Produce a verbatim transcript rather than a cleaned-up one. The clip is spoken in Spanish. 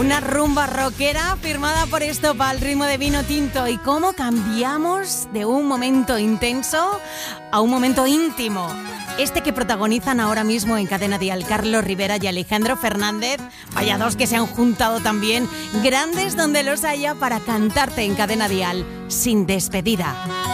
Una rumba rockera firmada por Estopa al ritmo de vino tinto. ¿Y cómo cambiamos de un momento intenso a un momento íntimo? Este que protagonizan ahora mismo en Cadena Dial Carlos Rivera y Alejandro Fernández. Vaya dos que se han juntado también, grandes donde los haya, para cantarte en Cadena Dial, Sin Despedida.